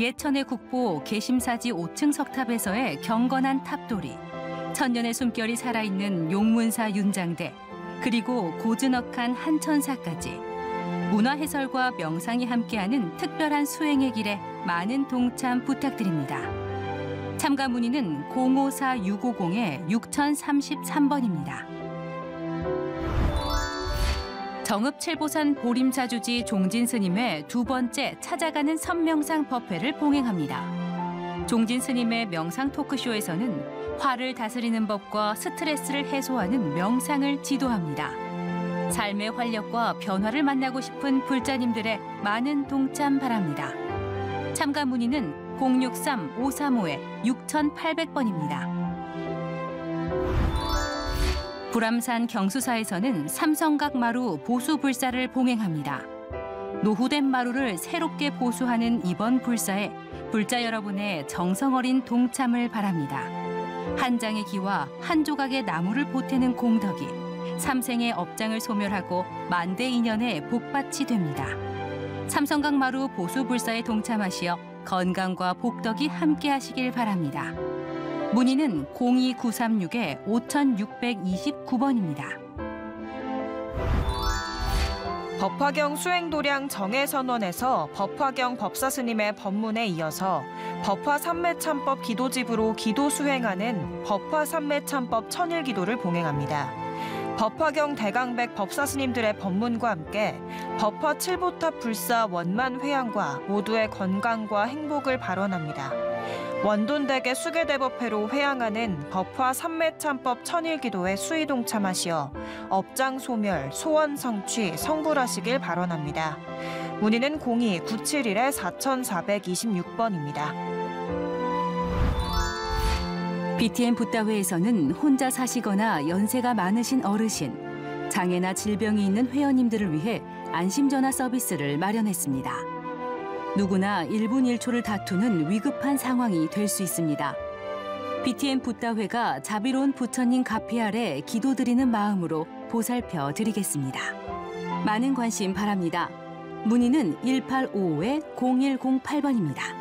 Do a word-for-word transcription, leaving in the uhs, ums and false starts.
예천의 국보 계심사지 오 층 석탑에서의 경건한 탑돌이, 천년의 숨결이 살아있는 용문사 윤장대, 그리고 고즈넉한 한천사까지 문화 해설과 명상이 함께하는 특별한 수행의 길에 많은 동참 부탁드립니다. 참가 문의는 공오사 육오공 육공삼삼 번입니다. 정읍칠보산 보림사주지 종진 스님의 두 번째 찾아가는 선명상 법회를 봉행합니다. 종진 스님의 명상 토크쇼에서는 화를 다스리는 법과 스트레스를 해소하는 명상을 지도합니다. 삶의 활력과 변화를 만나고 싶은 불자님들의 많은 동참 바랍니다. 참가 문의는 공육삼 오삼오 육팔공 번입니다. 불암산 경수사에서는 삼성각 마루 보수 불사를 봉행합니다. 노후된 마루를 새롭게 보수하는 이번 불사에 불자 여러분의 정성 어린 동참을 바랍니다. 한 장의 기와 한 조각의 나무를 보태는 공덕이 삼생의 업장을 소멸하고 만대 인연의 복밭이 됩니다. 삼성각 마루 보수 불사에 동참하시어 건강과 복덕이 함께하시길 바랍니다. 문의는 공이구삼육 오육이구 번입니다. 법화경 수행도량 정해선원에서 법화경 법사스님의 법문에 이어서 법화삼매참법 기도집으로 기도 수행하는 법화삼매참법 천일기도를 봉행합니다. 법화경 대강백 법사스님들의 법문과 함께 법화 칠보탑 불사 원만 회양과 모두의 건강과 행복을 발언합니다. 원돈대계 수계대법회로 회양하는 법화 삼매참법 천일기도에 수의 동참하시어 업장 소멸, 소원 성취, 성불하시길 발언합니다. 문의는 공이 구칠일 사사이육 번입니다. 비티엠 붓다회에서는 혼자 사시거나 연세가 많으신 어르신, 장애나 질병이 있는 회원님들을 위해 안심전화 서비스를 마련했습니다. 누구나 일 분 일 초를 다투는 위급한 상황이 될 수 있습니다. 비티엠 붓다회가 자비로운 부처님 가피 아래 기도드리는 마음으로 보살펴 드리겠습니다. 많은 관심 바랍니다. 문의는 일팔오오 공일공팔 번입니다.